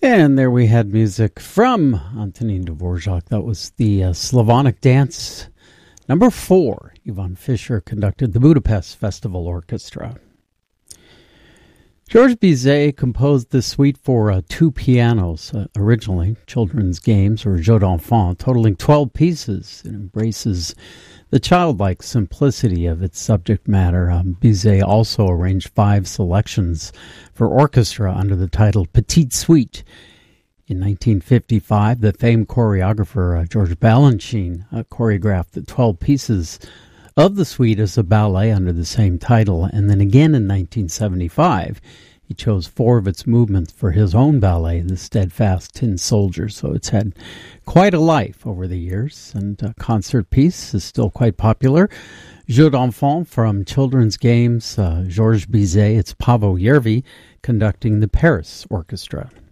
And there we had music from Antonin Dvorak. That was the Slavonic Dance number 4. Ivan Fischer conducted the Budapest Festival Orchestra. Georges Bizet composed this suite for 2 pianos, originally children's games or jeux d'enfants, totaling 12 pieces. It embraces the childlike simplicity of its subject matter. Bizet also arranged 5 selections for orchestra under the title Petite Suite. In 1955, the famed choreographer George Balanchine choreographed the 12 pieces of the suite as a ballet under the same title, and then again in 1975, he chose 4 of its movements for his own ballet, The Steadfast Tin Soldier. So it's had quite a life over the years, and a concert piece is still quite popular. Jeux d'enfants from children's games, Georges Bizet, it's Paavo Järvi conducting the Paris Orchestra.